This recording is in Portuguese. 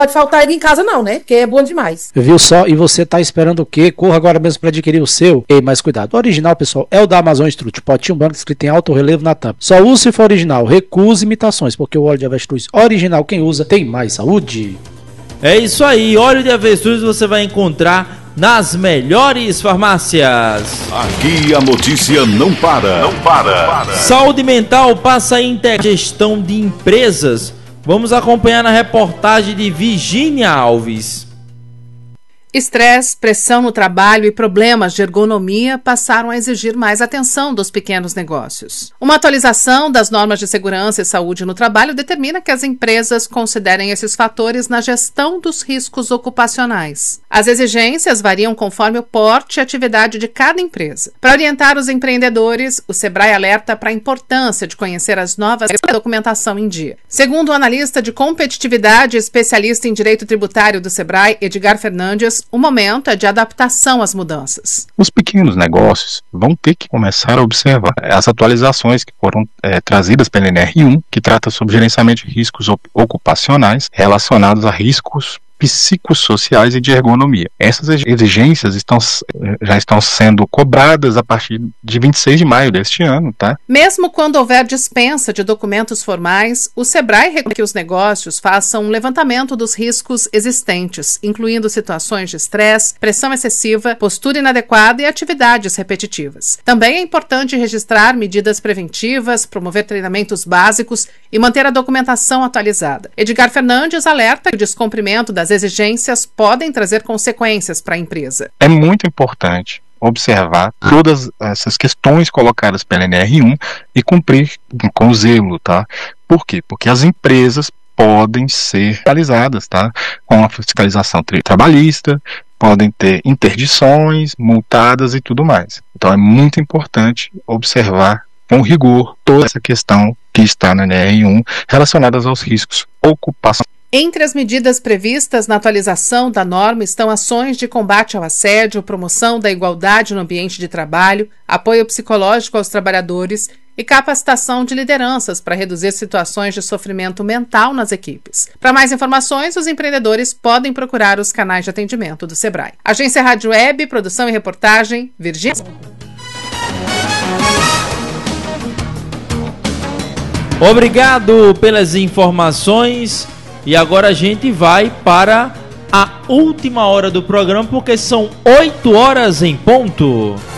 pode faltar ele em casa não, né? Porque é bom demais. Viu só? E você tá esperando o quê? Corra agora mesmo para adquirir o seu. Ei, mas cuidado. O original, pessoal, é o da Amazon Strut. Potinho branco escrito em alto relevo na tampa. Só use se for original. Recuse imitações, porque o óleo de avestruz original, quem usa, tem mais saúde. É isso aí. Óleo de avestruz você vai encontrar nas melhores farmácias. Aqui a notícia não para. Não para. Saúde mental passa a integrar gestão de empresas. Vamos acompanhar na reportagem de Virgínia Alves. Estresse, pressão no trabalho e problemas de ergonomia passaram a exigir mais atenção dos pequenos negócios. Uma atualização das normas de segurança e saúde no trabalho determina que as empresas considerem esses fatores na gestão dos riscos ocupacionais. As exigências variam conforme o porte e atividade de cada empresa. Para orientar os empreendedores, o Sebrae alerta para a importância de conhecer as novas documentação em dia. Segundo o analista de competitividade e especialista em direito tributário do Sebrae, Edgar Fernandes, o momento é de adaptação às mudanças. Os pequenos negócios vão ter que começar a observar as atualizações que foram trazidas pela NR1, que trata sobre gerenciamento de riscos ocupacionais relacionados a riscos psicossociais e de ergonomia. Essas exigências já estão sendo cobradas a partir de 26 de maio deste ano, tá? Mesmo quando houver dispensa de documentos formais, o Sebrae recomenda que os negócios façam um levantamento dos riscos existentes, incluindo situações de estresse, pressão excessiva, postura inadequada e atividades repetitivas. Também é importante registrar medidas preventivas, promover treinamentos básicos e manter a documentação atualizada. Edgar Fernandes alerta que o descumprimento das exigências podem trazer consequências para a empresa. É muito importante observar todas essas questões colocadas pela NR1 e cumprir com zelo, tá? Por quê? Porque as empresas podem ser fiscalizadas, tá? Com a fiscalização trabalhista, podem ter interdições, multadas e tudo mais. Então é muito importante observar com rigor toda essa questão que está na NR1 relacionadas aos riscos ocupacionais. Entre as medidas previstas na atualização da norma estão ações de combate ao assédio, promoção da igualdade no ambiente de trabalho, apoio psicológico aos trabalhadores e capacitação de lideranças para reduzir situações de sofrimento mental nas equipes. Para mais informações, os empreendedores podem procurar os canais de atendimento do Sebrae. Agência Rádio Web, produção e reportagem, Virgínia. Obrigado pelas informações. E agora a gente vai para a última hora do programa, porque são 8 horas em ponto.